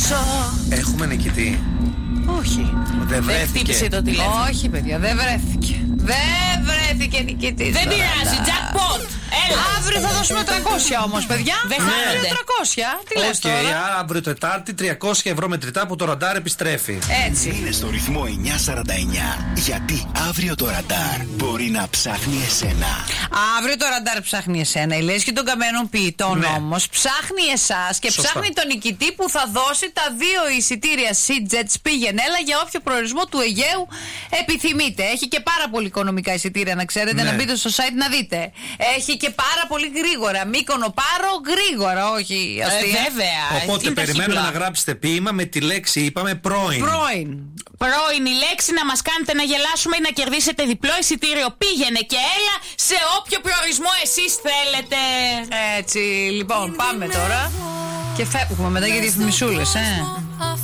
Έχουμε νικητή. Όχι. Δεν βρέθηκε. Χτύπησε το τηλέφωνο. Όχι, παιδιά, δεν βρέθηκε. Δεν βρέθηκε νικητής. Δεν πειράζει, jackpot. Έλα. Αύριο θα δώσουμε 300 όμως, παιδιά. Δεν αύριο χάνονται. 300. Τι λες τώρα. Άρα αύριο Τετάρτη 300 ευρώ μετρητά που το ραντάρ επιστρέφει. Έτσι. Είναι στο ρυθμό 949. Γιατί αύριο το ραντάρ μπορεί να ψάχνει εσένα. Αύριο το ραντάρ ψάχνει εσένα. Η Λέσχη των Καμένων Ποιητών όμως ψάχνει εσάς και Σωστά. ψάχνει τον νικητή που θα δώσει τα 2 εισιτήρια Sea-Jets πήγαινε-έλα για όποιο προορισμό του Αιγαίου επιθυμείτε. Έχει και πάρα πολύ οικονομικά εισιτήρια, να ξέρετε, να μπείτε στο site να δείτε. Έχει και πάρα πολύ γρήγορα. Μύκονο Πάρο γρήγορα, όχι αστεία. Βέβαια. Οπότε είναι περιμένουμε ταχύπλοα. να γράψετε ποίημα με τη λέξη, είπαμε, πρώην. Πρώην η λέξη να μας κάνετε να γελάσουμε ή να κερδίσετε διπλό εισιτήριο. Πήγαινε και έλα σε όποιο προορισμό εσείς θέλετε. Έτσι, λοιπόν, πάμε τώρα και φεύγουμε μετά για διαφημισούλες,